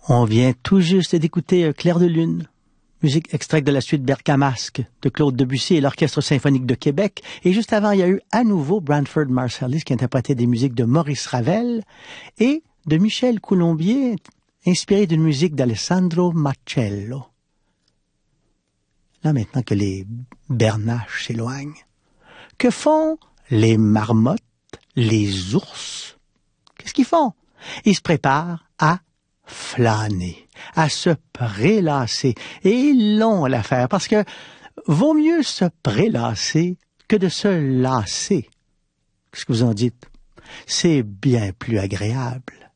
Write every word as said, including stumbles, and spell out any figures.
On vient tout juste d'écouter Clair de lune, musique extraite de la suite Bergamasque de Claude Debussy et l'Orchestre symphonique de Québec. Et juste avant, il y a eu à nouveau Branford Marsalis qui interprétait des musiques de Maurice Ravel et de Michel Coulombier, inspiré d'une musique d'Alessandro Marcello. Là, maintenant que les bernaches s'éloignent, que font les marmottes, les ours? Qu'est-ce qu'ils font? Ils se préparent à flâner, à se prélasser. Et ils l'ont à l'affaire, parce que vaut mieux se prélasser que de se lasser. Qu'est-ce que vous en dites? C'est bien plus agréable.